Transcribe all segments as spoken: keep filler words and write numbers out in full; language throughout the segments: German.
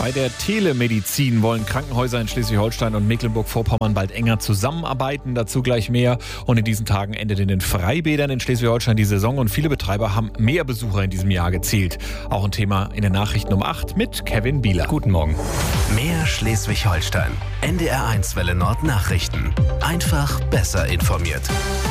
Bei der Telemedizin wollen Krankenhäuser in Schleswig-Holstein und Mecklenburg-Vorpommern bald enger zusammenarbeiten. Dazu gleich mehr. Und in diesen Tagen endet in den Freibädern in Schleswig-Holstein die Saison und viele Betreiber haben mehr Besucher in diesem Jahr gezählt. Auch ein Thema in den Nachrichten um acht mit Kevin Bieler. Guten Morgen. Mehr Schleswig-Holstein. N D R eins Welle Nord Nachrichten. Einfach besser informiert.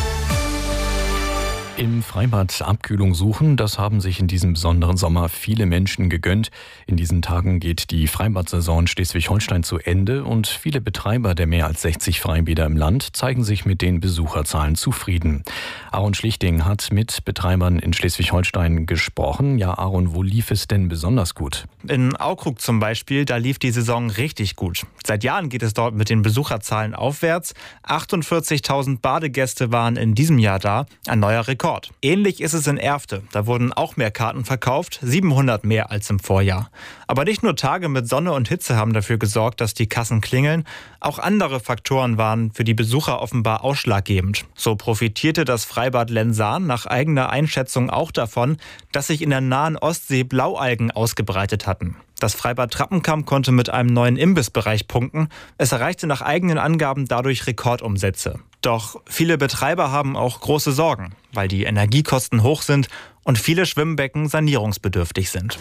Im Freibad Abkühlung suchen, das haben sich in diesem besonderen Sommer viele Menschen gegönnt. In diesen Tagen geht die Freibad-Saison Schleswig-Holstein zu Ende und viele Betreiber der mehr als sechzig Freibäder im Land zeigen sich mit den Besucherzahlen zufrieden. Aaron Schlichting hat mit Betreibern in Schleswig-Holstein gesprochen. Ja, Aaron, wo lief es denn besonders gut? In Aukrug zum Beispiel, da lief die Saison richtig gut. Seit Jahren geht es dort mit den Besucherzahlen aufwärts. achtundvierzigtausend Badegäste waren in diesem Jahr da, ein neuer Rekord. Ähnlich ist es in Erfte. Da wurden auch mehr Karten verkauft, siebenhundert mehr als im Vorjahr. Aber nicht nur Tage mit Sonne und Hitze haben dafür gesorgt, dass die Kassen klingeln. Auch andere Faktoren waren für die Besucher offenbar ausschlaggebend. So profitierte das Freibad Lensahn nach eigener Einschätzung auch davon, dass sich in der nahen Ostsee Blaualgen ausgebreitet hatten. Das Freibad Trappenkamp konnte mit einem neuen Imbissbereich punkten. Es erreichte nach eigenen Angaben dadurch Rekordumsätze. Doch viele Betreiber haben auch große Sorgen, weil die Energiekosten hoch sind und viele Schwimmbecken sanierungsbedürftig sind.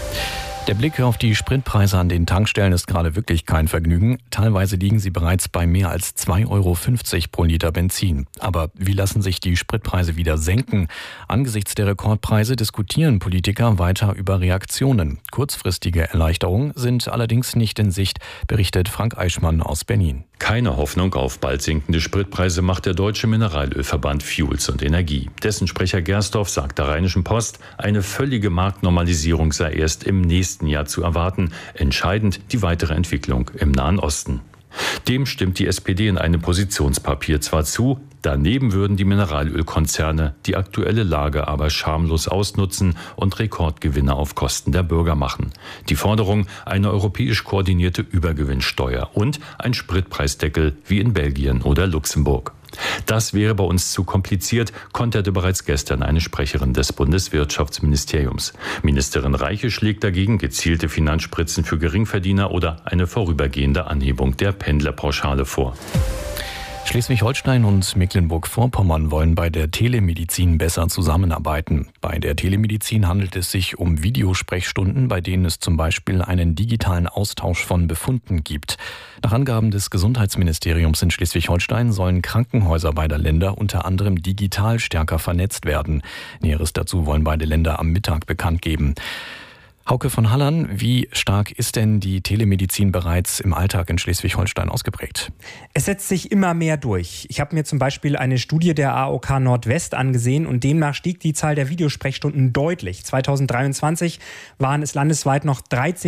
Der Blick auf die Spritpreise an den Tankstellen ist gerade wirklich kein Vergnügen. Teilweise liegen sie bereits bei mehr als zwei Euro fünfzig pro Liter Benzin. Aber wie lassen sich die Spritpreise wieder senken? Angesichts der Rekordpreise diskutieren Politiker weiter über Reaktionen. Kurzfristige Erleichterungen sind allerdings nicht in Sicht, berichtet Frank Eichmann aus Berlin. Keine Hoffnung auf bald sinkende Spritpreise macht der Deutsche Mineralölverband Fuels und Energie. Dessen Sprecher Gersdorf sagt der Rheinischen Post, eine völlige Marktnormalisierung sei erst im nächsten Jahr zu erwarten. Entscheidend die weitere Entwicklung im Nahen Osten. Dem stimmt die S P D in einem Positionspapier zwar zu, daneben würden die Mineralölkonzerne die aktuelle Lage aber schamlos ausnutzen und Rekordgewinne auf Kosten der Bürger machen. Die Forderung, eine europäisch koordinierte Übergewinnsteuer und ein Spritpreisdeckel wie in Belgien oder Luxemburg. Das wäre bei uns zu kompliziert, konterte bereits gestern eine Sprecherin des Bundeswirtschaftsministeriums. Ministerin Reiche schlägt dagegen gezielte Finanzspritzen für Geringverdiener oder eine vorübergehende Anhebung der Pendlerpauschale vor. Schleswig-Holstein und Mecklenburg-Vorpommern wollen bei der Telemedizin besser zusammenarbeiten. Bei der Telemedizin handelt es sich um Videosprechstunden, bei denen es zum Beispiel einen digitalen Austausch von Befunden gibt. Nach Angaben des Gesundheitsministeriums in Schleswig-Holstein sollen Krankenhäuser beider Länder unter anderem digital stärker vernetzt werden. Näheres dazu wollen beide Länder am Mittag bekannt geben. Hauke von Hallern, wie stark ist denn die Telemedizin bereits im Alltag in Schleswig-Holstein ausgeprägt? Es setzt sich immer mehr durch. Ich habe mir zum Beispiel eine Studie der A O K Nordwest angesehen und demnach stieg die Zahl der Videosprechstunden deutlich. zweitausenddreiundzwanzig waren es landesweit noch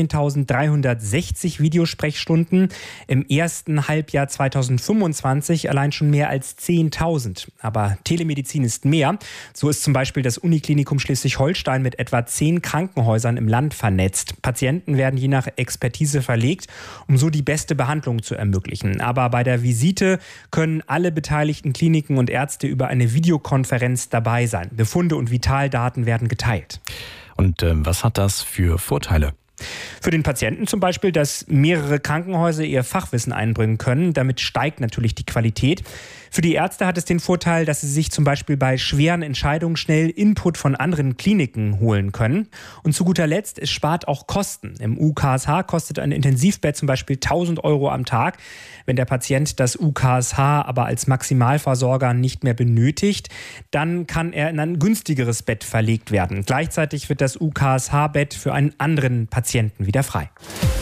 dreizehntausenddreihundertsechzig Videosprechstunden. Im ersten Halbjahr zweitausendfünfundzwanzig allein schon mehr als zehntausend. Aber Telemedizin ist mehr. So ist zum Beispiel das Uniklinikum Schleswig-Holstein mit etwa zehn Krankenhäusern im Land vernetzt. Patienten werden je nach Expertise verlegt, um so die beste Behandlung zu ermöglichen. Aber bei der Visite können alle beteiligten Kliniken und Ärzte über eine Videokonferenz dabei sein. Befunde und Vitaldaten werden geteilt. Und äh, was hat das für Vorteile? Für den Patienten zum Beispiel, dass mehrere Krankenhäuser ihr Fachwissen einbringen können. Damit steigt natürlich die Qualität. Für die Ärzte hat es den Vorteil, dass sie sich zum Beispiel bei schweren Entscheidungen schnell Input von anderen Kliniken holen können. Und zu guter Letzt, es spart auch Kosten. Im U K S H kostet ein Intensivbett zum Beispiel tausend Euro am Tag. Wenn der Patient das U K S H aber als Maximalversorger nicht mehr benötigt, dann kann er in ein günstigeres Bett verlegt werden. Gleichzeitig wird das U K S H-Bett für einen anderen Patienten wieder frei.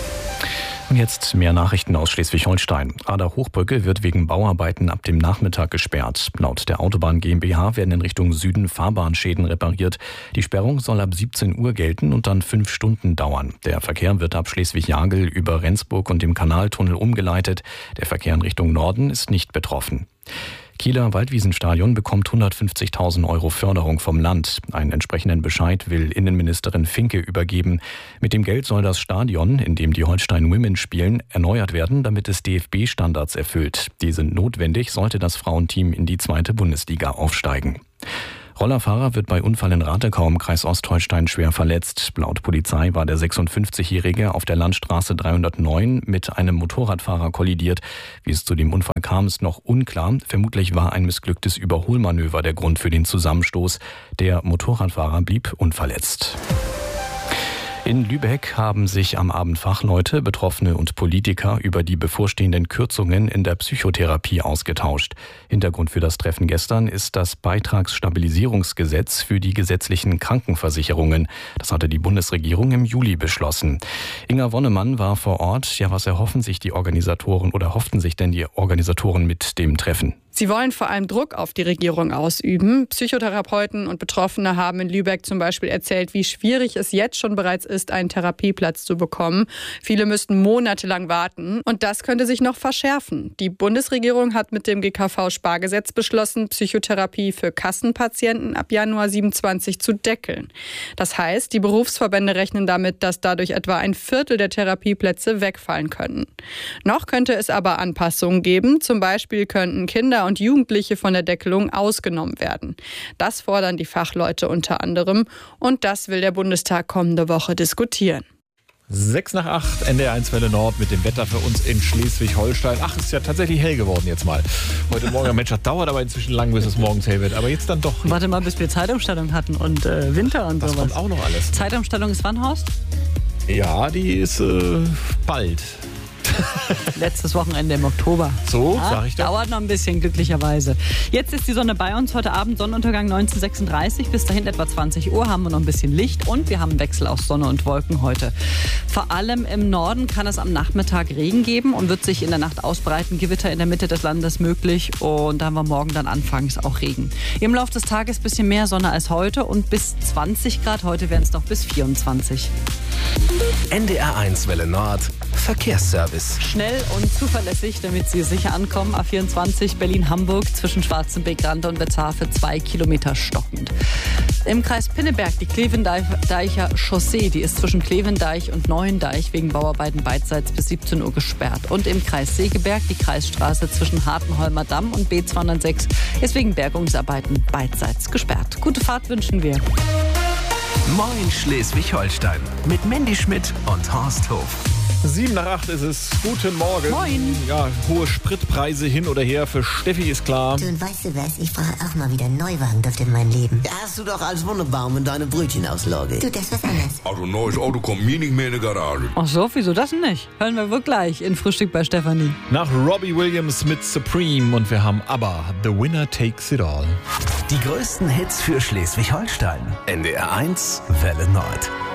Und jetzt mehr Nachrichten aus Schleswig-Holstein. Ader-Hochbrücke wird wegen Bauarbeiten ab dem Nachmittag gesperrt. Laut der Autobahn GmbH werden in Richtung Süden Fahrbahnschäden repariert. Die Sperrung soll ab siebzehn Uhr gelten und dann fünf Stunden dauern. Der Verkehr wird ab Schleswig-Jagel über Rendsburg und dem Kanaltunnel umgeleitet. Der Verkehr in Richtung Norden ist nicht betroffen. Kieler Waldwiesenstadion bekommt hundertfünfzigtausend Euro Förderung vom Land. Einen entsprechenden Bescheid will Innenministerin Finke übergeben. Mit dem Geld soll das Stadion, in dem die Holstein Women spielen, erneuert werden, damit es D F B-Standards erfüllt. Die sind notwendig, sollte das Frauenteam in die zweite Bundesliga aufsteigen. Rollerfahrer wird bei Unfall in Ratekau im Kreis Ostholstein schwer verletzt. Laut Polizei war der sechsundfünfzigjährige auf der Landstraße dreihundertneun mit einem Motorradfahrer kollidiert. Wie es zu dem Unfall kam, ist noch unklar. Vermutlich war ein missglücktes Überholmanöver der Grund für den Zusammenstoß. Der Motorradfahrer blieb unverletzt. In Lübeck haben sich am Abend Fachleute, Betroffene und Politiker über die bevorstehenden Kürzungen in der Psychotherapie ausgetauscht. Hintergrund für das Treffen gestern ist das Beitragsstabilisierungsgesetz für die gesetzlichen Krankenversicherungen. Das hatte die Bundesregierung im Juli beschlossen. Inga Wonnemann war vor Ort. Ja, was erhoffen sich die Organisatoren oder hofften sich denn die Organisatoren mit dem Treffen? Sie wollen vor allem Druck auf die Regierung ausüben. Psychotherapeuten und Betroffene haben in Lübeck zum Beispiel erzählt, wie schwierig es jetzt schon bereits ist, einen Therapieplatz zu bekommen. Viele müssten monatelang warten und das könnte sich noch verschärfen. Die Bundesregierung hat mit dem G K V-Spargesetz beschlossen, Psychotherapie für Kassenpatienten ab Januar siebenundzwanzig zu deckeln. Das heißt, die Berufsverbände rechnen damit, dass dadurch etwa ein Viertel der Therapieplätze wegfallen können. Noch könnte es aber Anpassungen geben. Zum Beispiel könnten Kinder und Jugendliche von der Deckelung ausgenommen werden. Das fordern die Fachleute unter anderem und das will der Bundestag kommende Woche diskutieren. Sechs nach acht, N D R eins Welle Nord mit dem Wetter für uns in Schleswig-Holstein. Ach, ist ja tatsächlich hell geworden jetzt mal. Heute Morgen, Mensch, das dauert aber inzwischen lang, bis es morgens hell wird. Aber jetzt dann doch. Warte mal, bis wir Zeitumstellung hatten und äh, Winter und das sowas. Das kommt auch noch alles. Zeitumstellung ist wann, Horst? Ja, die ist äh, bald. Letztes Wochenende im Oktober. So, ja, sag ich doch. Dauert noch ein bisschen, glücklicherweise. Jetzt ist die Sonne bei uns. Heute Abend Sonnenuntergang neunzehn Uhr sechsunddreißig. Bis dahin etwa zwanzig Uhr haben wir noch ein bisschen Licht. Und wir haben einen Wechsel aus Sonne und Wolken heute. Vor allem im Norden kann es am Nachmittag Regen geben und wird sich in der Nacht ausbreiten. Gewitter in der Mitte des Landes möglich. Und da haben wir morgen dann anfangs auch Regen. Im Laufe des Tages ein bisschen mehr Sonne als heute und bis zwanzig Grad. Heute werden es noch bis vierundzwanzig. N D R eins Welle Nord Verkehrsservice. Schnell und zuverlässig, damit Sie sicher ankommen. A vierundzwanzig Berlin-Hamburg zwischen Schwarzenbeck-Rande und Wetzhafe zwei Kilometer stockend. Im Kreis Pinneberg die Klevendeicher Chaussee, die ist zwischen Klevendeich und Neuendeich wegen Bauarbeiten beidseits bis siebzehn Uhr gesperrt. Und im Kreis Segeberg die Kreisstraße zwischen Hartenholmer Damm und B zweihundertsechs ist wegen Bergungsarbeiten beidseits gesperrt. Gute Fahrt wünschen wir. Moin Schleswig-Holstein mit Mandy Schmidt und Horst Hof. Sieben nach acht ist es. Guten Morgen. Moin. Ja, hohe Spritpreise hin oder her. Für Steffi ist klar. Du, und weißt du was? Ich brauche auch mal wieder einen Neuwagen in mein Leben. Da hast du doch als Wunderbaum in deine Brötchenauslage. Du, das ist was anderes. Also ein neues Auto kommt mir nicht mehr in die Garage. Ach so, wieso das denn nicht? Hören wir wohl gleich in Frühstück bei Stefanie. Nach Robbie Williams mit Supreme und wir haben ABBA, The Winner Takes It All. Die größten Hits für Schleswig-Holstein. N D R eins Welle Nord.